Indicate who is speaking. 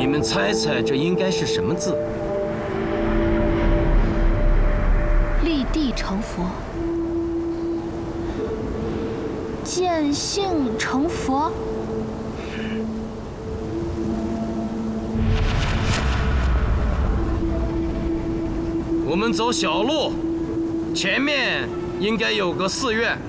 Speaker 1: 你们猜猜这应该是什么字？
Speaker 2: 立地成佛，见性成佛。
Speaker 1: 我们走小路，前面应该有个寺院。